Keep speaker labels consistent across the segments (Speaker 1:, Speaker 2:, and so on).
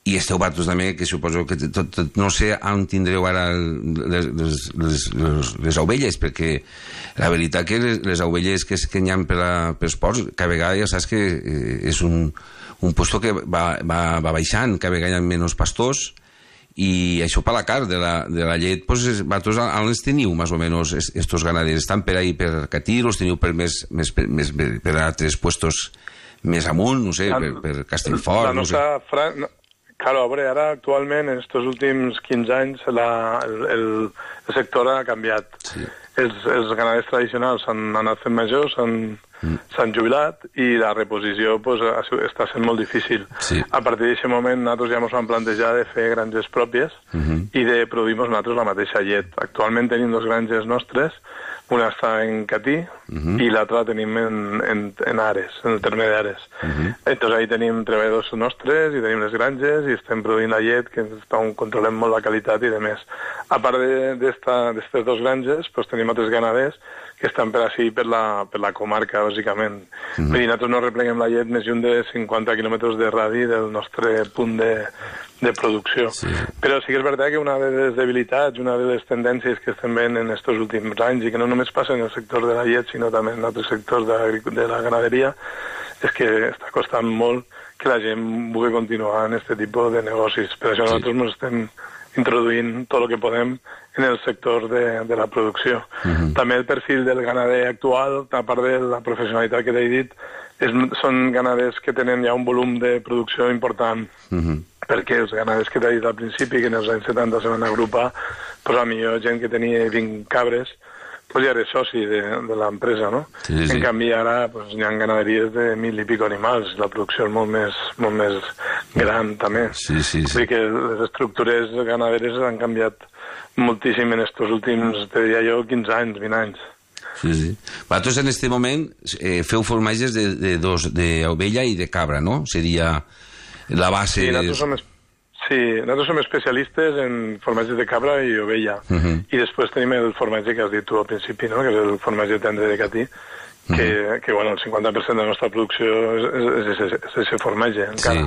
Speaker 1: I esteu vosaltres també, que suposo que no sé on tindreu ara les ovelles, perquè la veritat que les ovelles que hi ha per esports, cada vegada ja saps que és un puesto que va baixant, cada vegada hi ha menys pastors, i això per la carn de la llet, doncs vosaltres on els teniu, més o menys, estos ganaders? Estan per ahí per Catí, els teniu per altres puestos més amunt, no sé, per Castellfort, no sé.
Speaker 2: Claro, a veure, ara actualment, en aquests últims 15 anys, el sector ha canviat. Sí. Els ganaders tradicionals han anat fent majors, s'han jubilat, i la reposició està sent molt difícil. Sí. A partir d'aquest moment, nosaltres ja ens vam plantejar de fer granges pròpies i de produir nosaltres la mateixa llet. Actualment tenim 2 granges nostres, una està en Catí i l'altra la tenim en Ares, en el terme d'Ares. Entonces ahí tenim treballadors nostres i tenim les granges i estem produint la llet, que controlem molt la qualitat i de més. A part d'aquestes 2 granges, tenim altres ganaders que estan per així, per la comarca, bàsicament. Nosaltres no repleguem la llet més lluny de 50 quilòmetres de radi del nostre punt de producció. Sí. Però sí que és veritat que una de les debilitats, una de les tendències que estem veient en aquests últims anys, i que no només passa en el sector de la llet, sinó també en altres sectors de la ganaderia, és que està costant molt que la gent vulgui continuar en aquest tipus de negocis. Per això nosaltres ens estem introduint tot el que podem en el sector de la producció. També el perfil del ganader actual, a part de la professionalitat que t'he dit, són ganaders que tenen ja un volum de producció important, perquè els ganaders que t'he dit al principi, que en els anys 70 se van agrupar, doncs a millor gent que tenia 20 cabres, doncs ja era soci de l'empresa, no? Sí. En canvi ara hi ha ganaderies de 1.000 i pico animals, la producció és molt més gran també. Sí. Vull dir que les estructures ganaderes han canviat moltíssim en aquests últims, te diria jo, 15 anys, 20 anys.
Speaker 1: Sí. Vosaltres en aquest moment feu formatges d'ovella i de cabra, no? Seria la base...
Speaker 2: Sí, nosaltres som especialistes en formatges de cabra i ovella. I després tenim el formatge que has dit tu al principi, no? Que és el formatge tendre de Catí, que bueno, el 50% de la nostra producció és aquest formatge, encara.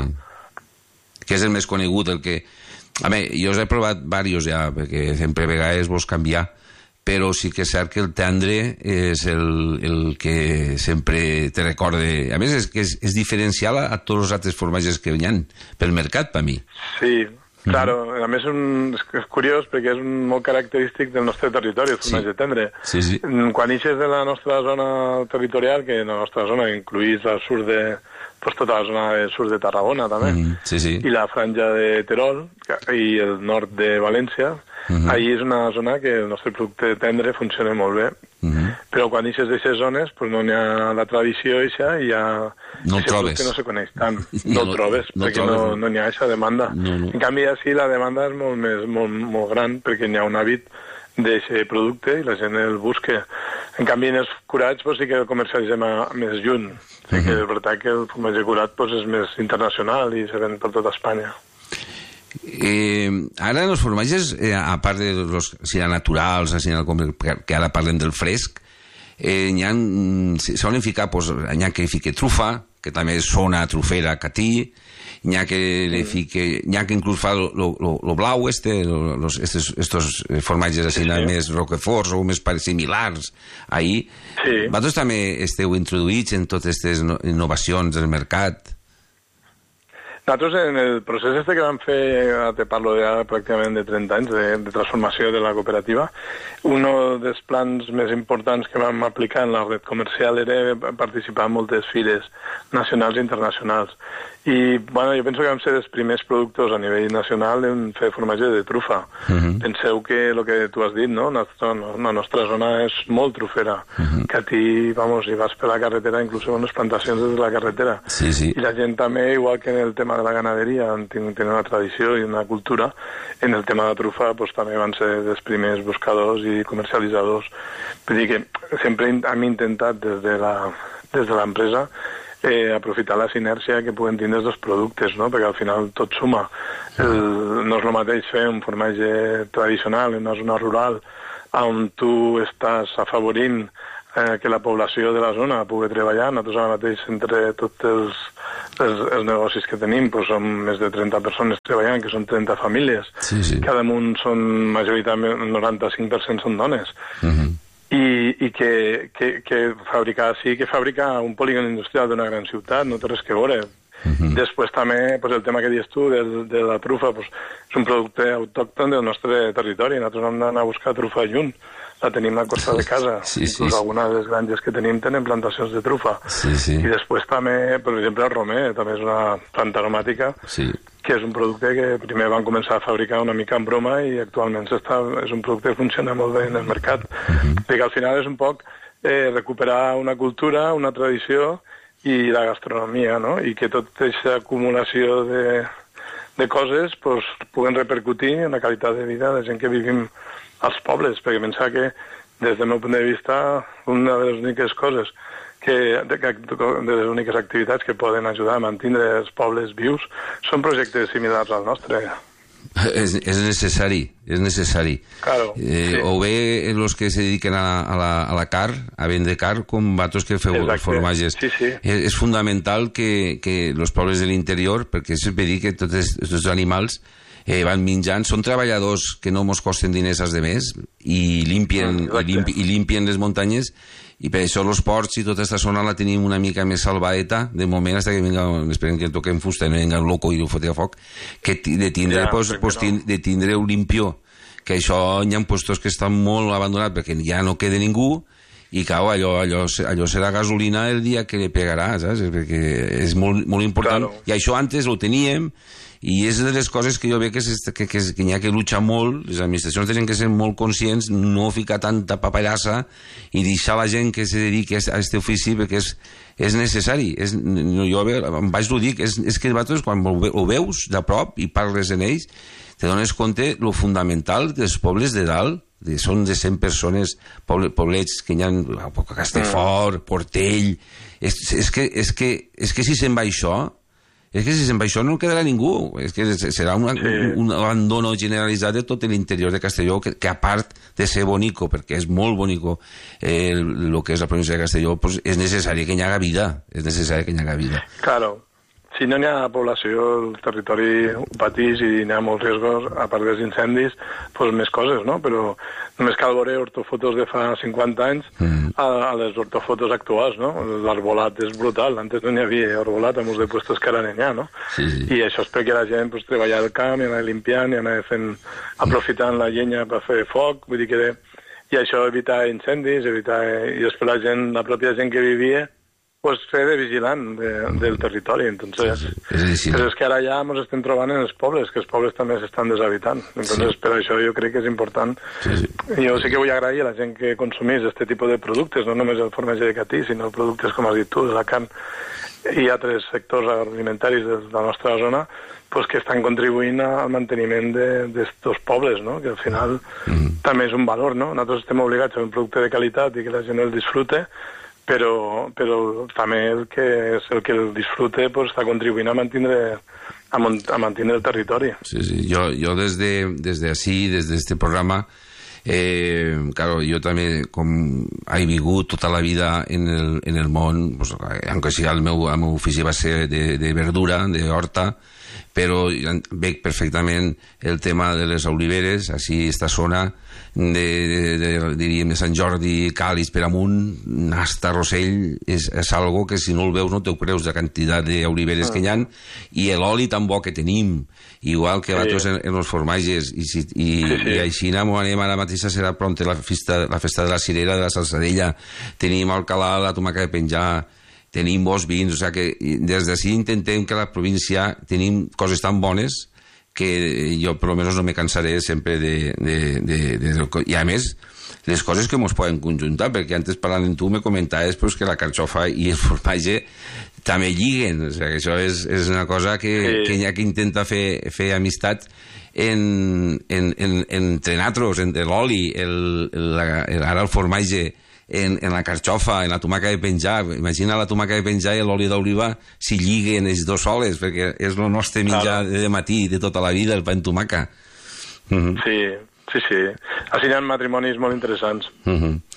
Speaker 1: Sí. Que és el més conegut, el que... A veure, jo us he provat diversos ja, perquè sempre a vegades vols canviar, però sí que és cert que el tendre és el que sempre te recorde. A més, és diferencial a tots els altres formatges que hi ha pel mercat, per mi.
Speaker 2: Sí, claro. A més, és curiós perquè és molt característic del nostre territori, el formatge tendre. Sí. Quan ixes de la nostra zona territorial, que en la nostra zona incluïs al sud tota la zona del sud de Tarragona, també, i la franja de Terol i el nord de València, ahí és una zona que el nostre producte tendre funciona molt bé. Però quan ixes d'aquestes zones no n'hi ha la tradició eixa i ja...
Speaker 1: No el trobes.
Speaker 2: No se coneix tant. No el trobes, perquè no n'hi ha aquesta demanda. En canvi, així la demanda és molt gran, perquè n'hi ha un hàbit d'aquest producte i la gent el busca. En canvi, en els curats sí que el comercialitzem més lluny. És veritat que el formatge curat és més internacional i se ven per tota Espanya.
Speaker 1: Ara els formatges, a part de si naturals, que ara parlem del fresc, solen ficar, n'hi ha que fique trufa, que també és zona trufera Catí, n'hi ha que inclús fa lo blau estos formatges així més roqueforts o més similars ahí. Vosaltres també esteu introduïts en totes aquestes innovacions del mercat?
Speaker 2: Nosaltres, en el procés que vam fer, te parlo ja pràcticament de 30 anys de transformació de la cooperativa, un dels plans més importants que vam aplicar en la red comercial era participar en moltes fires nacionals i internacionals. I, bueno, jo penso que vam ser els primers productors a nivell nacional en fer formatge de trufa. Penseu que el que tu has dit, no? La nostra zona és molt trufera. Catí, vamos, si vas per la carretera, inclús en les plantacions des de la carretera. I la gent també, igual que en el tema de la ganaderia, tenen una tradició i una cultura, en el tema de la trufa també van ser els primers buscadors i comercialitzadors. Vull dir que sempre hem intentat des de l'empresa aprofitar la sinergia que puguen tindre els dos productes, no? Perquè al final tot suma. No és el mateix fer un formatge tradicional en una zona rural on tu estàs afavorint que la població de la zona pugui treballar. Nosaltres ara mateix, entre tots els negocis que tenim, doncs són més de 30 persones treballant, que són 30 famílies. Que damunt són majoritàriament, el 95% són dones. I que fabricar sí, que fabrica un polígon industrial d'una gran ciutat, no té res que veure. Després també el tema que dius tu de la trufa és un producte autòcton del nostre territori. Nosaltres hem d'anar a buscar trufa lluny. La tenim a costa de casa. Inclús algunes de les granges que tenim tenen plantacions de trufa. I després també, per exemple, el romer, també és una planta aromàtica, que és un producte que primer van començar a fabricar una mica en broma i actualment és un producte que funciona molt bé en el mercat. Perquè al final és un poc recuperar una cultura, una tradició i la gastronomia, no? I que tota aquesta acumulació de coses puguen repercutir en la qualitat de vida de gent que vivim als pobles, perquè pensar que, des del meu punt de vista, una de les úniques coses, de les úniques activitats que poden ajudar a mantenir els pobles vius són projectes similars al nostre.
Speaker 1: És necessari, és necessari.
Speaker 2: Claro,
Speaker 1: o bé els que se dediquen a la carn, a vendre carn, com vosaltres que feu els formatges. És fundamental que els pobles de l'interior, perquè és per dir que tots els animals van menjant, són treballadors que no mos costen diners als demés i limpien les muntanyes, i per això els ports i tota aquesta zona la tenim una mica més salvadeta de moment, fins que vinga, esperem que toquem fusta i no vinga el loco i ho foti a foc, que de tindre un limpió, que això hi ha puestos que estan molt abandonats perquè ja no queda ningú, i cau, allò serà gasolina el dia que le pegarà, saps? Perquè és molt important, i això antes ho teníem, i és de les coses que jo veig que n'hi ha que luchar molt. Les administracions tenen que ser molt conscients, no ficar tanta papallassa i deixar la gent que se dediqui a aquest ofici, perquè és necessari. Jo em vaig dir, és que vosaltres quan ho veus de prop i parles en ells, te dones compte lo fundamental dels pobles de dalt, són de 100 persones, poblets que hi ha Castellfort, Portell. És que si se'n va això no quedarà ningú. És que serà un abandono generalitzat de tot l'interior de Castelló, que a part de ser bonico, perquè és molt bonico el que és la província de Castelló, és necessari que hi haga vida. És necessari que hi haga vida.
Speaker 2: Claro. Si no n'hi ha població, el territori ho pateix i n'hi ha molts riscos, a part dels incendis, més coses, no? Però només cal veure ortofotos de fa 50 anys a les ortofotos actuals, no? L'arbolat és brutal, antes no n'hi havia arbolat a molts de puestos que ara n'hi ha, no? I això és perquè la gent treballa al camp i anar limpiant i anar aprofitant la llenya per fer foc, vull dir que i això evitar incendis, i després la pròpia gent que vivia fer de vigilant del territori. Entonces, però és que ara ja ens estem trobant en els pobles, que els pobles també s'estan deshabitant. Entonces, per això jo crec que és important. Jo sí que vull agrair a la gent que consumís aquest tipus de productes, no només el formatge de Catí, sinó productes, com has dit tu, de la carn i altres sectors agroalimentaris de la nostra zona, que estan contribuint al manteniment d'estos pobles, no? Que al final també és un valor, no? Nosaltres estem obligats a un producte de qualitat i que la gent el disfrute, però també el que el disfrute està contribuint a mantenir el territori.
Speaker 1: Jo des d'ací, des d'este programa, claro, jo també, com he vingut tota la vida en el món, aunque sigui el meu ofici va ser de verdura, d'horta, però veig perfectament el tema de les oliveres, així esta zona diríem de Sant Jordi, Càlig per amunt, hasta Rossell, és algo que si no el veus no te ho creus, la quantitat d'oliveres que hi ha, i l'oli tan bo que tenim, igual que vosaltres en els formatges, i així anem ara mateix, serà pront la festa de la cirera, de la salsadella, tenim Alcalà, la tomaca de penjar, tenim bons vins, o sigui que des d'ací intentem que a la província tenim coses tan bones que jo per almenys no me cansaré sempre i a més les coses que ens poden conjuntar, perquè antes parlant amb tu me comentaves que la carxofa i el formatge també lliguen, o sigui que això és una cosa que hi ha que intentar fer amistat entre nosaltres, entre l'oli, ara el formatge, en la carxofa, en la tomaca de penjar. Imagina la tomaca de penjar i l'oli d'oliva si lliguen els dos soles, perquè és el nostre menjar de matí de tota la vida, el pa en tomaca.
Speaker 2: Sí. Així hi ha matrimonis molt interessants.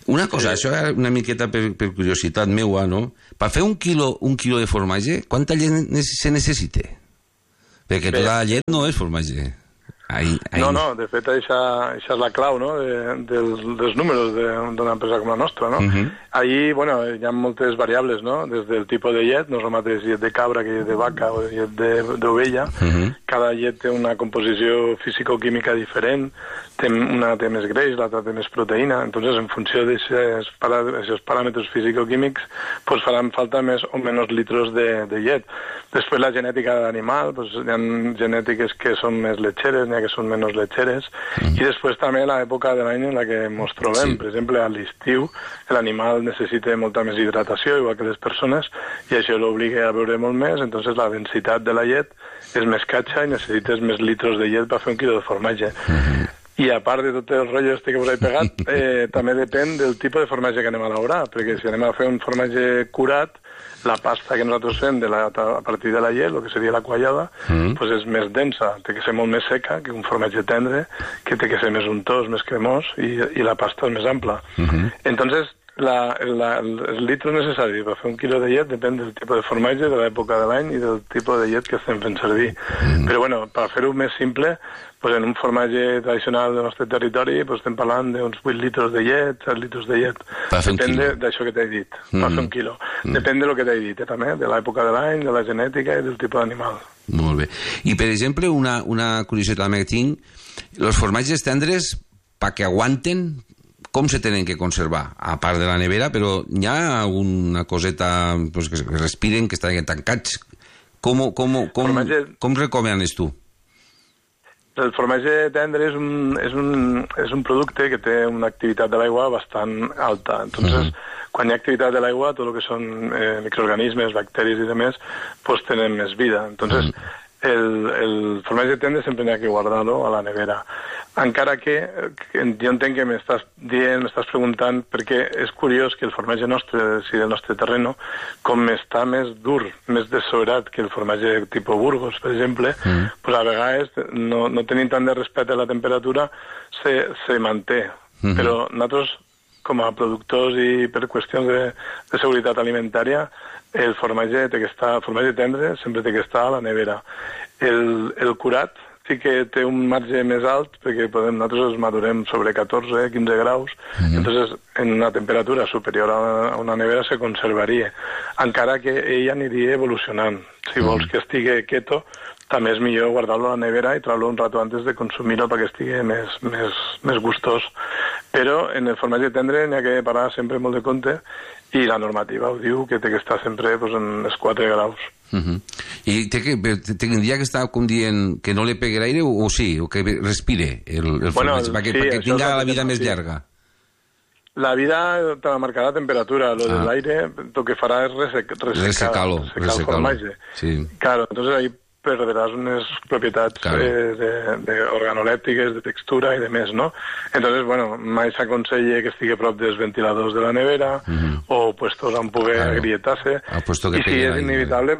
Speaker 1: Una cosa, això era una miqueta per curiositat meua, no? Per fer un quilo de formatge, quanta llet se necessita? Perquè tota la llet no és formatge.
Speaker 2: No, de fet, això és la clau, no?, dels números d'una empresa com la nostra, no? Ahí, bueno, hi ha moltes variables, no?, des del tipus de llet, no és el mateix llet de cabra que llet de vaca o llet d'ovella. Cada llet té una composició físico-química diferent, una té més greix, l'altra té més proteïna, entonces en funció d'aquests paràmetres físico-químics pues faran falta més o menys litros de llet. Després la genètica de l'animal, pues, hi ha genètiques que són més letxeres, n'hi ha que són menys letxeres, i després també l'època de l'any en la que ens trobem. Per exemple, a l'estiu l'animal necessita molta més hidratació, igual que les persones, i això l'obliga a beure molt més, entonces la densitat de la llet és més catxa i necessites més litros de llet per fer un quilo de formatge. I a part de tot el rotllo que us he pegat, també depèn del tipus de formatge que anem a elaborar, perquè si anem a fer un formatge curat, la pasta que nosaltres fem a partir de la llet, el que seria la quallada, pues és més densa, té que ser molt més seca que un formatge tendre, que té que ser més untós, més cremós, i la pasta és més ampla. Entonces, els litres necessaris per fer un quilo de llet depèn del tipus de formatge, de l'època de l'any i del tipus de llet que estem fent servir. Però bueno, per fer-ho més simple, pues en un formatge tradicional del nostre territori pues estem parlant d'uns 8 litres de llet, 7 litres de llet. Depèn d'això que t'he dit, per fer un quilo. Depèn del que t'he dit, també, de l'època de l'any, de la genètica i del tipus d'animal.
Speaker 1: Molt bé. I, per exemple, una curiositat també que tinc, els formatges tendres, perquè aguanten, com se tenen que conservar? A part de la nevera, però hi ha alguna coseta pues, que respiren, que estan tancats? Com recomanes tu?
Speaker 2: El formatge tendre és un producte que té una activitat de l'aigua bastant alta. Entonces, quan hi ha activitat de l'aigua, tot el que són microorganismes, bacteris i demés, pues tenen més vida. Entonces, el formatge tendre sempre n'hi ha que guardar-lo a la nevera. Encara que jo entenc que m'estàs preguntant, perquè és curiós que el formatge nostre, si del nostre terreno, com està més dur, més dessobrat que el formatge de tipus Burgos, per exemple, pues a vegades, no tenint tant de respecte a la temperatura, se manté. Però nosaltres, com a productors i per qüestions de seguretat alimentària, el formatge tendre sempre té que estar a la nevera. El curat sí que té un marge més alt, perquè nosaltres els madurem sobre 14-15 graus, entonces en una temperatura superior a una nevera se conservaria, encara que ell aniria evolucionant. Si vols que estigui quieto, també és millor guardar-lo a la nevera i treure-lo un rato antes de consumir-lo perquè estigui més gustós. Però en el formatge tendre n'hi ha que parar sempre molt de compte i la normativa ho diu que té que estar sempre en els 4 graus.
Speaker 1: I tindria que estar com dient que no li pegui l'aire o sí, o que respire el formatge, perquè tingui la vida més llarga?
Speaker 2: La vida te la marcarà la temperatura, lo de l'aire el que farà és ressecar el formatge. Claro, entonces ahí perderàs unes propietats organolèptiques, de textura i de més, no? Entonces, bueno, mai s'aconsella que estigui a prop dels ventiladors de la nevera o puestos on pugui agrietar-se. I si és inevitable,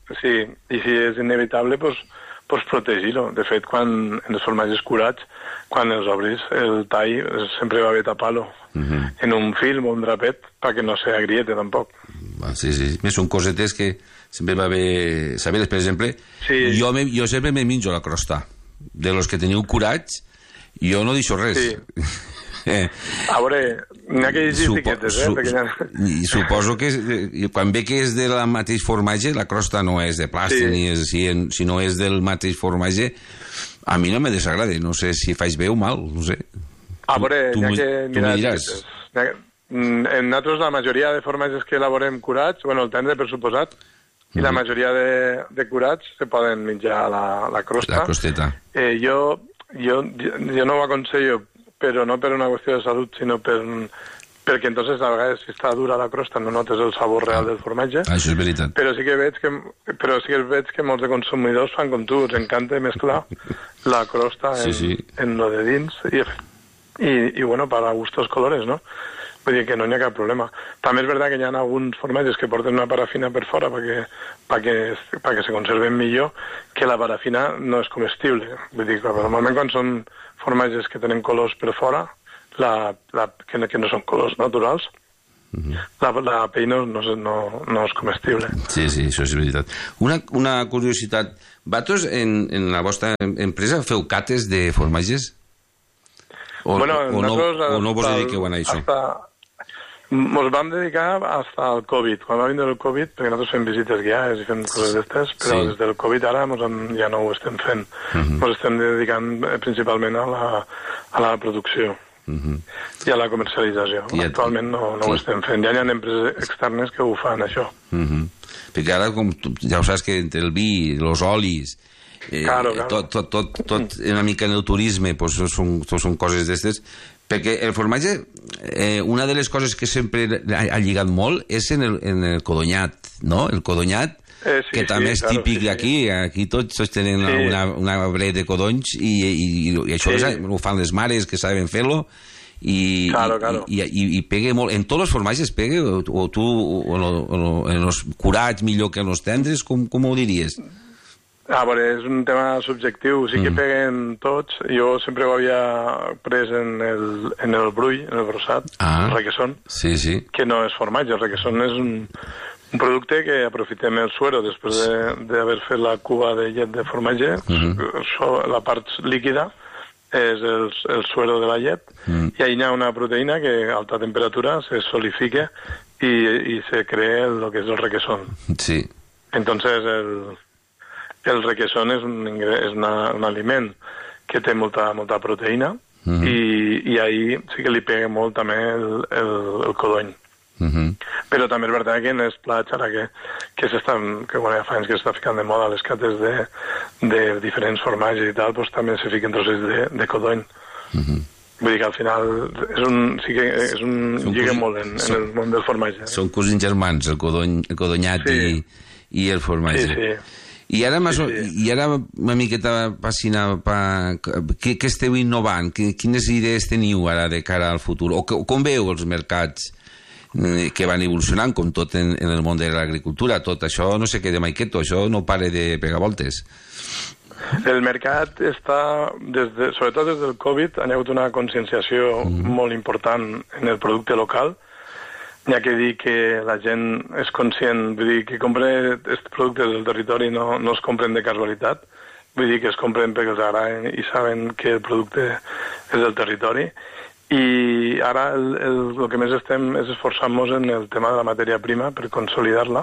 Speaker 2: pues protegir-ho. De fet, quan en els formatges curats, quan els obris, el tall sempre va bé tapar-lo en un film o un drapet perquè no s'agriete tampoc.
Speaker 1: Sí, són cosetes que sempre va bé saber. Per exemple, jo sempre me menjo la crosta. De los que teniu curats, jo no deixo res.
Speaker 2: A veure, n'hi ha que llegir etiquetes,
Speaker 1: I suposo que quan ve que és del mateix formatge, la crosta no és de plàstic, si no és del mateix formatge, a mi no me desagrada. No sé si faig bé o mal, no sé.
Speaker 2: A veure, n'hi ha que mirar etiquetes. En nosaltres la majoria de formatges que elaborem curats, bueno, el tendre per suposat, i la majoria de curats se poden menjar la crosta.
Speaker 1: La crosteta.
Speaker 2: Jo no ho aconsello, però no per una qüestió de salut, sinó perquè entonces a vegades si està dura la crosta no notes el sabor real del formatge.
Speaker 1: Això és veritat.
Speaker 2: Però sí que veig que molts de consumidors fan com tu, els encanta mesclar la crosta en lo de dins i bueno, para gustos colores, no? Vull dir que no hi ha cap problema. També és veritat que hi ha alguns formatges que porten una parafina per fora perquè se conserven millor, que la parafina no és comestible. Vull dir que normalment quan són formatges que tenen colors per fora, que no són colors naturals. La pell no és comestible.
Speaker 1: Sí, això és veritat. Una curiositat, vosaltres en la vostra empresa feu cates de formatges? O no vos dediqueu a això?
Speaker 2: Ens vam dedicar fins al Covid. Quan va vindre el Covid, perquè nosaltres fem visites guiades i fem coses d'estes, però des del Covid ara ja no ho estem fent. Ens estem dedicant principalment a la producció i a la comercialització. Actualment no ho estem fent. Ja hi ha empreses externes que ho fan, això.
Speaker 1: Perquè ara, ja ho saps, que entre el vi, els olis, tot una mica en el turisme, són coses d'estes. Perquè el formatge, una de les coses que sempre ha lligat molt és en el codonyat, no? El codonyat, que també és típic d'aquí. Aquí tots tenen una bret de codonys i això ho fan les mares que saben fer-lo i pega molt. En tots els formatges pega? O tu, en els curats millor que en els tendres? Com ho diries?
Speaker 2: A veure, és un tema subjectiu, sí que peguen tots. Jo sempre ho havia pres en el brull, en el brossat, el requesón, que no és formatge. El requesón és un producte que aprofitem el suero després d'haver fet la cuba de llet de formatge. La part líquida és el suero de la llet i ahí hi ha una proteïna que a alta temperatura se solifica y se crea lo que es el requesón.
Speaker 1: Sí.
Speaker 2: Entonces el requesón és un aliment que té molta proteïna i ahí sí que li pega molt també el codony. Però també és veritat que en els plats ara que ja fa anys que s'està ficant de moda les cates de diferents formatges i tal, doncs també se fiquen trossets de codony. Vull dir que al final lliga molt en el món del formatge.
Speaker 1: Són cosins germans, el codonyat i el formatge.
Speaker 2: Sí.
Speaker 1: I ara una miqueta passina, què esteu innovant? Quines idees teniu ara de cara al futur? O com veu els mercats que van evolucionant, com tot en el món de l'agricultura? Tot això no se queda mai quieto, això no para de pegar voltes.
Speaker 2: El mercat està, sobretot des del Covid, hi ha hagut una conscienciació molt important en el producte local. N'hi ha que dir que la gent és conscient, vull dir que compra aquests productes del territori no es compren de casualitat, vull dir que es compren perquè els agraden i saben que el producte és del territori. I ara el que més estem és esforçant-nos en el tema de la matèria prima per consolidar-la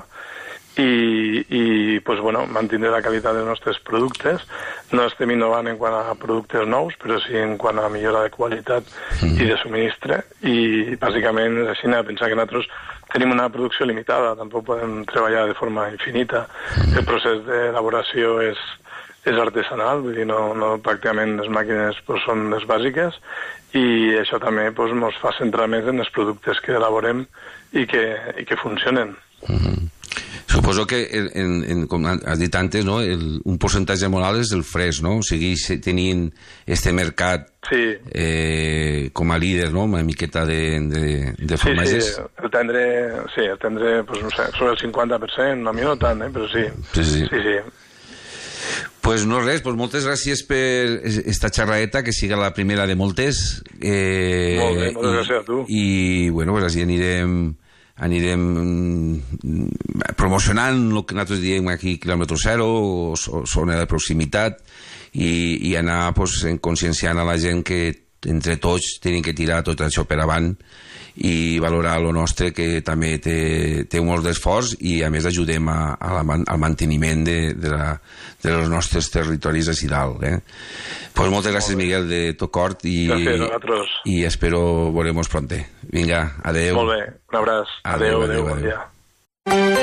Speaker 2: i pues, mantenir la qualitat dels nostres productes. No estem innovant en quant a productes nous, però sí en quant a millora de qualitat i de subministre, i bàsicament és així, pensar que nosaltres tenim una producció limitada, tampoc podem treballar de forma infinita. El procés d'elaboració és artesanal, vull dir, pràcticament les màquines són les bàsiques, i això també ens fa centrar més en els productes que elaborem i que funcionen.
Speaker 1: Suposo que, com has dit antes, no, un percentatge molt alt és el fresc, no? O sigui, tenint este mercat com a líder, no?, una miqueta de formatges.
Speaker 2: Sí, el tendre, no sé, sobre el 50%, a mi no tant, però sí. Sí.
Speaker 1: Pues no res, pues moltes gràcies per esta xerradeta, que siga la primera de moltes.
Speaker 2: Molt bé, moltes gràcies a tu.
Speaker 1: I, bueno, pues així anirem promocionant el que nosaltres diem aquí, quilòmetre zero, o zona de proximitat, i anar conscienciant a la gent que entre tots tenim que tirar tot això per avant i valorar lo nostre, que també té molt d'esforç, i a més ajudem al manteniment dels nostres territoris així dalt. Pues moltes gràcies, Miguel, de tot cor,
Speaker 2: gràcies a vosaltres,
Speaker 1: i espero veurem-nos pronte. Vinga, adeu.
Speaker 2: Molt bé, un abraç. Adeu, bon dia.